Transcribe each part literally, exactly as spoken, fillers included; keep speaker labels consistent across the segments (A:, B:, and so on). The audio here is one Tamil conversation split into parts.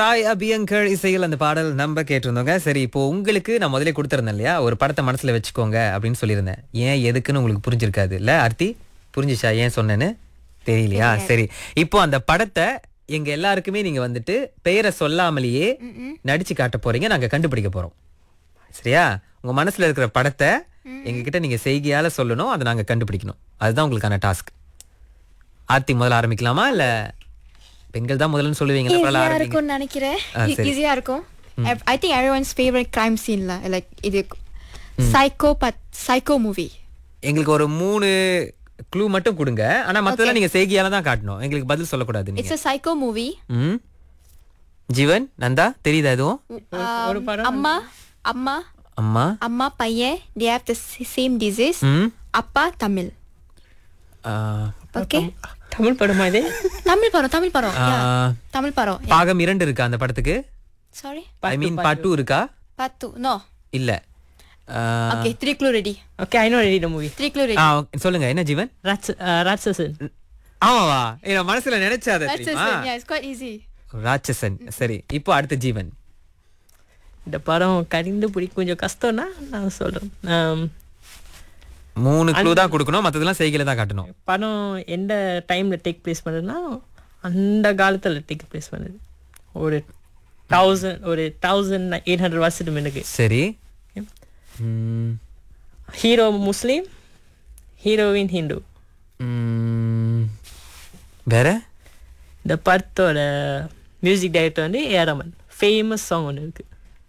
A: சாய் அபியங்கர் இசையில் அந்த பாடல் நம்ம கேட்டிருந்தோங்க. சரி, இப்போ உங்களுக்கு நான் முதல்ல கொடுத்துருந்தேன் இல்லையா, ஒரு படத்தை மனசுல வச்சுக்கோங்க அப்படின்னு சொல்லியிருந்தேன். ஏன் எதுக்குன்னு உங்களுக்கு புரிஞ்சிருக்காது இல்ல ஆர்த்தி? புரிஞ்சுச்சா ஏன் சொன்னேன்னு? தெரியலையா? சரி, இப்போ அந்த படத்தை எங்க எல்லாருக்குமே நீங்க வந்துட்டு பெயரை சொல்லாமலேயே நடிச்சு காட்ட போறீங்க. நாங்க கண்டுபிடிக்க போறோம். சரியா? உங்க மனசுல இருக்கிற படத்தை எங்க கிட்ட நீங்க செய்கையால சொல்லணும், அதை நாங்க கண்டுபிடிக்கணும். அதுதான் உங்களுக்கான டாஸ்க். ஆர்த்தி முதல்ல ஆரம்பிக்கலாமா இல்ல பெண்கள் தான் முதல்ல சொல்லுவீங்க?
B: ஈஸியா இருக்கும்னு நினைக்கிறேன். ஈஸியா இருக்கும். I think everyone's favorite crime scene lah, like இது psycho but psycho movie.
A: எங்களுக்கு ஒரு மூணு க்ளூ மட்டும் கொடுங்க. ஆனா மத்ததெல்லாம் நீங்க செய்கையால தான் காட்டணும். எங்களுக்கு பதில் சொல்லக்கூடாது. நீங்க
B: It's a psycho movie.
A: ம் ஜீவன், நந்தா தெரியுதா எதுவும்?
B: ஒரு படம் அம்மா அம்மா
A: அம்மா
B: அம்மா பையன் they have the same disease.
A: ம்
B: அப்பா தமிழ். ஓகே,
C: தமிழ் படமா இது?
B: தமிழ் படம் தமிழ் படம் தமிழ் படம்.
A: பாகம் இரண்டு இருக்கா அந்த படத்துக்கு?
B: Sorry,
A: ஐ மீன் பார்ட் டூ இருக்கா?
B: part two no.
A: இல்ல.
B: Okay, three clue ready.
C: Okay, I know already the movie.
B: three clue ready.
A: ஆ சொல்லுங்க என்ன ஜீவன்?
C: ராட்சசன்.
A: ஆமாவா? நான் மனசுல நினைச்சாத தெரியுமா?
B: Yeah, it's quite easy.
A: ராட்சசன். சரி, இப்போ அடுத்த ஜீவன்.
C: இந்த படம் கடிந்து பிடிக்க கொஞ்சம் கஷ்டம்னா நான் சொல்றேன்.
A: மூணு க்ளூ தான் கொடுக்கணும், மத்ததெல்லாம் செய்கையில தான் காட்டணும்.
C: படம் எந்த டைம்ல டேக் பிளேஸ் பண்ணுதுன்னா அந்த காலத்துல டேக் பிளேஸ் பண்ணுது. ஒரு தௌசண்ட் ஒரு தௌசண்ட் எயிட் ஹண்ட்ரட் வருஷத்துக்கு முன்னுக்கு.
A: சரி.
C: ஹீரோ முஸ்லீம், ஹீரோயின் ஹிந்து.
A: வேற?
C: இந்த படத்தோட மியூசிக் டைரக்டர் வந்து A R Rahman. Famous song ஒன்று இருக்கு.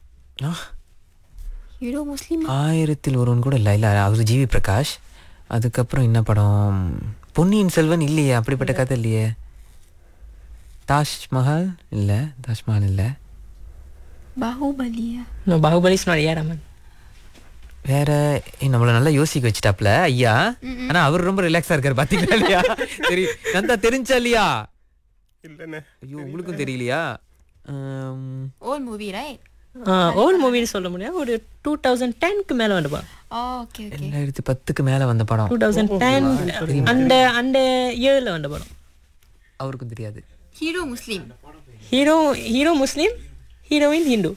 B: ஹீரோ முஸ்லிம்.
A: ஆயிரத்தில் ஒருவன் கூட இல்லை. இல்லை, அவர் ஜிவி பிரகாஷ். அதுக்கப்புறம் என்ன படம்? பொன்னியின் செல்வன் இல்லையே, அப்படிப்பட்ட கதை இல்லையே. தாஜ்மஹால் இல்லை, தாஜ்மஹால் இல்லை.
B: பாகுபலியா?
C: No, Baahubali is not A R Rahman.
A: வேற நம்மள நல்லா யோசிக்க வச்சுட்டாப்ல ஐயா. ஆனா அவர் ரொம்ப ரிலாக்ஸா இருக்காரு பாத்தீங்களா இல்லையா? சரி, நந்தா தெரிஞ்சா இல்லையா?
D: இல்லனே.
A: ஐயோ, உங்களுக்கும் தெரியலையா?
B: Volt movie right?
C: ஓல்ட் மூவின்னு சொல்ல முடியாது. ஒரு டூ தௌசண்ட் டென்க்கு மேல வந்து படம்.
B: Okay okay.
A: ரெண்டாயிரத்தி பத்துக்கு மேல வந்த படம்.
C: டூ தௌசண்ட் டென் அந்த அந்த இயர்ல வந்த படம்.
A: அவருக்கும் தெரியாது.
B: ஹீரோ முஸ்லிம்.
C: ஹீரோ ஹீரோ முஸ்லிம், ஹீரோயின் ஹிந்து.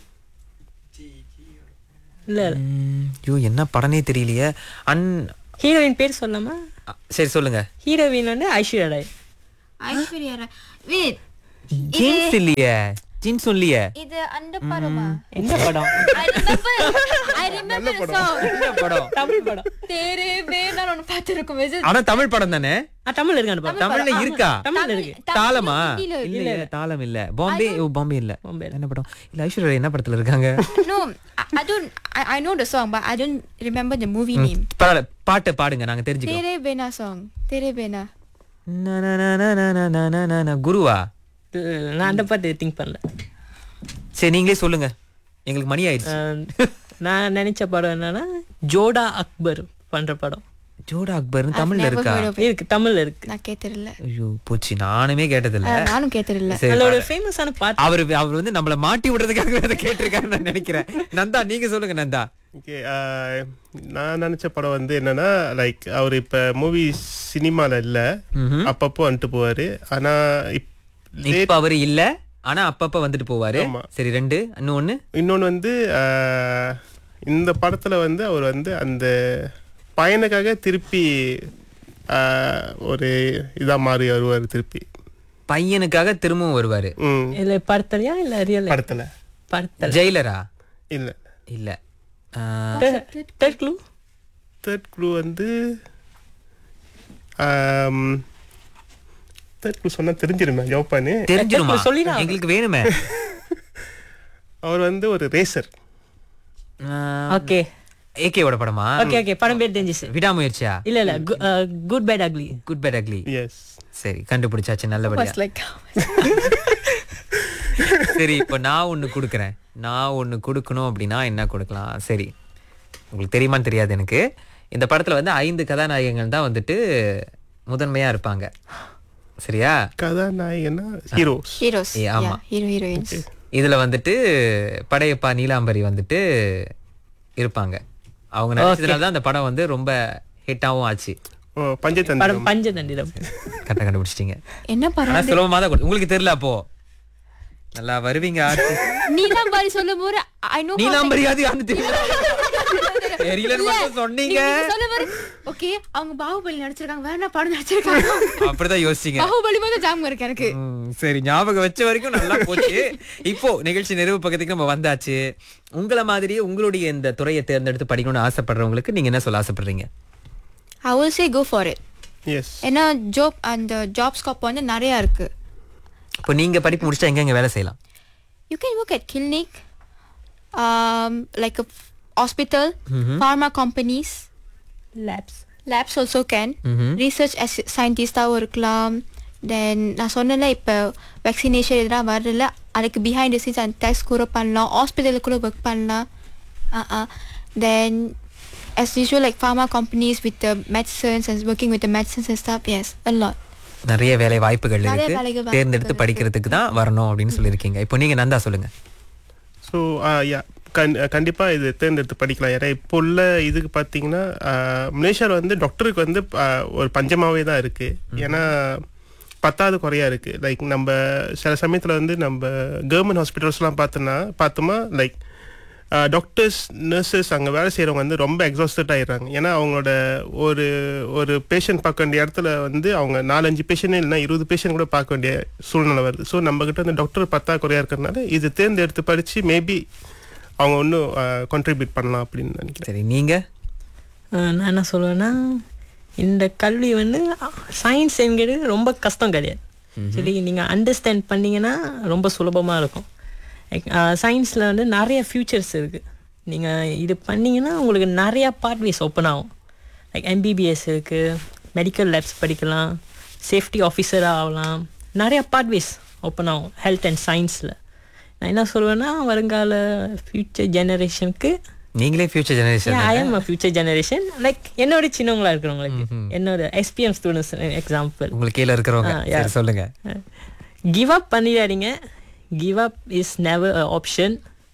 C: இல்ல
A: ஐயோ, என்ன படனே தெரியலையே. அன்
C: ஹீரோயின் பேர் சொல்லாமா?
A: சரி சொல்லுங்க.
C: ஹீரோயின் வந்து ஐஸ்வர்யா ராய்.
B: ஐஸ்வர்யா ராய். வெயிட்,
A: ஜீன்ஸ் இல்லையே? ஜீன்ஸ் இல்லையே?
B: இது அந்த படமா?
C: எந்த படம்?
B: I remember I remember the song.
A: என்ன படம்?
C: தமிழ் படம்.
B: தேரே பேனா நான் பாத்துறேன். வெஜ்
A: ஆனா தமிழ் படம் தானே?
C: ஆ, தமிழ்ல இருக்கு அந்த படம்.
A: தமிழ்ல இருக்கா?
C: தமிழ்ல இருக்கு.
A: தாளமா? இல்ல இல்ல, தாளம் இல்ல. பாம்பே. ஓ, பாம்பே இல்ல. என்ன படம்? இல்ல, ஐஸ்வர்யா ராய் என்ன படத்துல இருக்காங்க?
B: No, I don't I, I know the song but I don't remember the movie name.
A: பரவாயில்ல, பாட்டு பாடுங்க, நாங்க தெரிஞ்சுக்கிறோம்.
B: தேரே பேனா song. தேரே பேனா.
A: நா நா நா நா நா நா நா நா நா. குருவா?
C: நான் அந்த பாட்டு திங்க் பண்ணல.
A: சரி, நீங்களே சொல்லுங்க, எங்களுக்கு மணி ஆயிடுச்சு.
C: நான் நினைச்ச படம் என்னன்னா ஜோடா அக்பர் பண்ற படம்.
A: ஜோடா அக்பர் தமிழ்ல இருக்கா?
C: இருக்கு, தமிழ்ல இருக்கு.
B: நான் கேட்டதில்ல.
A: ஐயோ போச்சு, நானுமே கேட்டதில்ல.
B: நானும் கேட்டதில்ல.
C: அதுல ஒரு ஃபேமஸான பாட்டு.
A: அவர் அவர் வந்து நம்மள மாட்டி விடுறதுக்காக அதை கேட்டிருக்காருன்னு நான் நினைக்கிறேன். நந்தா, நீங்க சொல்லுங்க நந்தா.
D: ஓகே, நான் நினைச்ச படம் வந்து என்னன்னா, லைக் அவர் இப்ப மூவி சினிமால இல்ல, அப்பப்போ வந்துட்டு போவாரு. ஆனா
A: இப்ப அவரு இல்ல, ஆனா அப்பப்ப வந்துட்டு போவாரு. சரி, ரெண்டு. இன்னொன்னு
D: இன்னொன்னு வந்து இந்த படத்துல வந்து அவர் வந்து அந்த பையனுக்காக திருப்பி ஒரு இதா மாறி வருவாரு. திருப்பி
A: பையனுக்காக திரும்பவும் வருவாரு.
C: இல்ல படத்தலையா இல்ல ரியல்
D: படத்துல?
C: படத்துல.
D: ஜெயிலரா? இல்ல
A: இல்ல.
C: Third clue.
D: தேர்ட் க்ளூ வந்து தேர்ட் க்ளூ சொன்னா தெரிஞ்சிருமே. ஜோப்பானு
A: தெரிஞ்சிருமா? சொல்லிடா, எங்களுக்கு வேணுமே.
D: அவர் வந்து ஒரு ரேசர்.
C: ஓகே,
A: ஏகேவோட படமா?
C: ஓகே ஓகே, படம் பேர் தெரிஞ்சிச்சு.
A: விடாமுயற்சியா?
C: இல்ல இல்ல, good bad ugly.
A: Good bad ugly.
D: S.
A: சரி, கண்டுபிடிச்சாச்சு, நல்லபடியா. சரி, இப்போ நான் ஒண்ணு கொடுக்குறேன். நான் ஒண்ணு கொடுக்கணும் அப்படின்னா என்ன கொடுக்கலாம்? சரி, உங்களுக்கு தெரியுமான்னு தெரியாது எனக்கு. இந்த படத்துல வந்து ஐந்து கதாநாயகங்கள் தான் வந்துட்டு முதன்மையா இருப்பாங்க. சரியா?
D: கதாநாயகனா ஹீரோஸ்.
B: ஹீரோஸ்.
A: ஆமா,
B: ஹீரோ ஹீரோயின்ஸ்.
A: இதுல வந்துட்டு படையப்பா நீலாம்பரி வந்துட்டு இருப்பாங்க. அவங்க நடிச்சதுனால தான் அந்த படம் வந்து ரொம்ப ஹிட்டாவும் ஆச்சு.
D: பஞ்சதந்திரம்.
C: பஞ்சதந்திரம்.
A: கரெக்டா கண்டுபிடிச்சிட்டீங்க.
B: என்ன படம்?
A: சுலபமா தான். உங்களுக்கு தெரியல அப்போ? நல்லா வருவீங்க ஆர்த்தி.
B: நீலாம்பரி சொல்லும் போது ஐ நோ
A: நீலாம்பரி அது யாருன்னு தெரியல. தெரியலன்னு மட்டும் சொன்னீங்க.
B: ஓகே அவங்க பாகுபலி நடிச்சிருக்காங்க, வேற என்ன படம் நடிச்சிருக்காங்க
A: அப்படிதான் யோசிச்சீங்க.
B: பாகுபலி வந்து ஜாம் இருக்கு எனக்கு.
A: ம், சரி, ஞாபகம் வச்ச வரைக்கும் நல்லா போச்சு. இப்போ நிகழ்ச்சி நிறைவு பக்கத்துக்கு நம்ம வந்தாச்சு. உங்கள மாதிரியே உங்களுடைய இந்த துறையை தேர்ந்தெடுத்து படிக்கணும்னு ஆசைப்படுறவங்களுக்கு நீங்க என்ன சொல்ல ஆசைப்படுறீங்க?
B: I will say go for it.
D: S.
B: ஏன்னா ஜாப் அந்த ஜாப் ஸ்கோப் வந்து நிறைய இருக்கு.
A: இப்போ நீங்க படிப்பு முடிச்சா எங்க எங்க வேலை செய்யலாம்?
B: You can work at clinic, um, like a hospital, pharma companies,
C: labs
B: labs also can.
A: Mhm.
B: Research as- scientist ஆவும் இருக்கலாம். Then நான் சொன்னேன்ல இப்போ வேக்சினேஷன் இதெல்லாம் வரல, அதுக்கு பிஹைண்ட் த சீன்ஸ் அந்த டெஸ்ட் கூட பண்ணலாம், ஹாஸ்பிட்டலில் கூட ஒர்க் பண்ணலாம். தென் as usual like pharma companies with the medicines and working with the medicines and stuff, yes, a lot.
A: நிறைய வேலை வாய்ப்புகள்
B: நிறைய
A: இருக்கு.
B: வேலை வாய்ப்புகள்
A: தேர்ந்தெடுத்து
B: இருக்கு.
A: படிக்கிறதுக்கு தான் வரணும் அப்படின்னு சொல்லியிருக்கீங்க. இப்போ நீங்க நந்தா சொல்லுங்க.
D: ஸோ யா கண் கண்டிப்பாக இது தேர்ந்தெடுத்து படிக்கலாம். ஏன்னா இப்போ உள்ள இதுக்கு பார்த்தீங்கன்னா மலேசியாவில் வந்து டாக்டருக்கு வந்து ஆஹ், ஒரு பஞ்சமாகவே தான் இருக்குது. ஏன்னா பத்தாவது குறையா இருக்குது. லைக் நம்ம சில சமயத்தில் வந்து நம்ம கவர்மெண்ட் ஹாஸ்பிட்டல்ஸ்லாம் பார்த்தோன்னா பார்த்தோமா லைக் டாக்டர்ஸ் நர்சஸ் அங்கே வேலை செய்கிறவங்க வந்து ரொம்ப எக்ஸாஸ்டட் ஆகிடுறாங்க. ஏன்னா அவங்களோட ஒரு ஒரு பேஷண்ட் பார்க்க வேண்டிய இடத்துல வந்து அவங்க நாலஞ்சு பேஷண்ட் இல்லைன்னா இருபது பேஷண்ட் கூட பார்க்க வேண்டிய சூழ்நிலை வருது. ஸோ நம்மக்கிட்ட வந்து டாக்டர் பத்தா குறையா இருக்கிறதுனால இது தேர்ந்தெடுத்து படித்து மேபி அவங்க ஒன்றும் கான்ட்ரிபியூட் பண்ணலாம் அப்படின்னு நினைக்கிறேன்.
A: சரி, நீங்க
C: நான் என்ன சொல்லுவேன்னா, இந்த கல்வி வந்து சயின்ஸ் என்கிறது ரொம்ப கஷ்டம் கிடையாது. சரி, நீங்கள் அண்டர்ஸ்டாண்ட் பண்ணீங்கன்னா ரொம்ப சுலபமாக இருக்கும். சயின்ஸில் வந்து நிறைய ஃபியூச்சர்ஸ் இருக்குது. நீங்கள் இது பண்ணிங்கன்னா உங்களுக்கு நிறையா பாத்வேஸ் ஓப்பன் ஆகும். லைக் எம்பிபிஎஸ் இருக்குது, மெடிக்கல் லேப்ஸ் படிக்கலாம், சேஃப்டி ஆஃபீஸராக ஆகலாம், நிறையா பாத்வேஸ் ஓப்பன் ஆகும் ஹெல்த் அண்ட் சயின்ஸில். நான் என்ன சொல்லுவேன்னா, வருங்கால ஃப்யூச்சர் ஜெனரேஷனுக்கு
A: நீங்களே future generation.
C: I am future generation. Like என்னோட சின்னவங்களா இருக்கிறவங்களுக்கு, என்னோட எஸ்பிஎம் ஸ்டூடெண்ட்ஸ் எக்ஸாம்பிள்,
A: உங்களுக்கு கீழே இருக்கிறவங்க.
C: ஆ, yeah.
A: சரி, சொல்லுங்க.
C: கிவ் அப் பண்ணிடாதீங்க. Give up is never a option.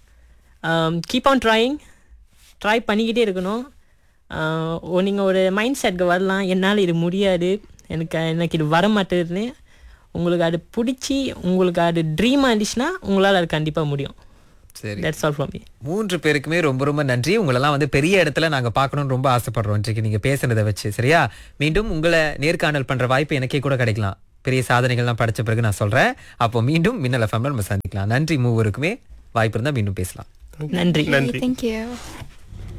C: Keep on trying. Try பண்ணிக்கிட்டே இருக்கணும். நீங்கள் ஒரு மைண்ட் செட்க்கு வரலாம், என்னால் இது முடியாது, எனக்கு எனக்கு இது வர மாட்டேதுன்னு. உங்களுக்கு அது பிடிச்சி உங்களுக்கு அது ட்ரீமாக இருந்துச்சுன்னா உங்களால் அது கண்டிப்பாக முடியும்.
A: சரி,
C: தட்ஸ் ஆல் ஃப்ரம் மீ.
A: மூன்று பேருக்குமே ரொம்ப ரொம்ப நன்றி. உங்களெல்லாம் வந்து பெரிய இடத்துல நாங்க பார்க்கணும்னு ரொம்ப ஆசைப்படுறோம் இன்றைக்கு நீங்க பேசுனதை வச்சு. சரியா, மீண்டும் உங்களை நேர்காணல் பண்ற வாய்ப்பு எனக்கே கூட கிடைக்கலாம். பெரிய சாதனைகள்லாம் படிச்ச பிறகு நான் சொல்றேன். அப்போ மீண்டும் மின்னல் எஃப்எம்ல நம்ம சந்திக்கலாம். நன்றி மூவருக்குமே. வாய்ப்பு இருந்தால் மீண்டும் பேசலாம்.
C: நன்றி.
D: நன்றி.
B: Thank you.